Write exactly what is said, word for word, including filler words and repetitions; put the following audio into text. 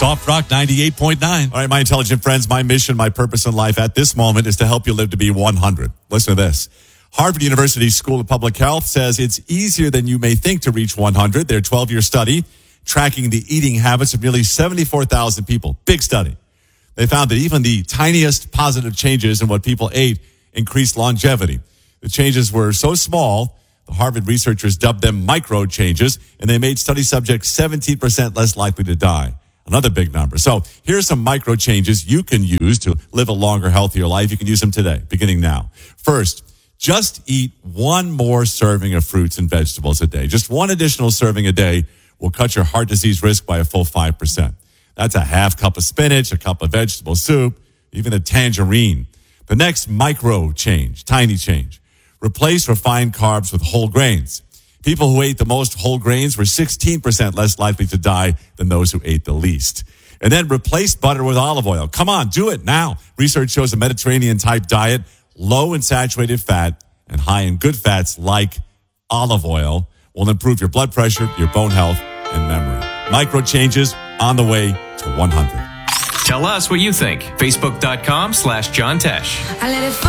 Soft Rock ninety-eight point nine. All right, my intelligent friends, my mission, my purpose in life at this moment is to help you live to be one hundred. Listen to this. Harvard University School of Public Health says it's easier than you may think to reach one hundred. Their twelve-year study tracking the eating habits of nearly seventy-four thousand people. Big study. They found that even the tiniest positive changes in what people ate increased longevity. The changes were so small, the Harvard researchers dubbed them micro changes, and they made study subjects seventeen percent less likely to die. Another big number. So here's some micro changes you can use to live a longer, healthier life. You can use them today, beginning now. First, just eat one more serving of fruits and vegetables a day. Just one additional serving a day will cut your heart disease risk by a full five percent. That's a half cup of spinach, a cup of vegetable soup, even a tangerine. The next micro change, tiny change, replace refined carbs with whole grains. People who ate the most whole grains were sixteen percent less likely to die than those who ate the least. And then replace butter with olive oil. Come on, do it now. Research shows a Mediterranean-type diet, low in saturated fat and high in good fats like olive oil, will improve your blood pressure, your bone health, and memory. Micro changes on the way to one hundred. Tell us what you think. Facebook.com slash John Tesh. I let it fall.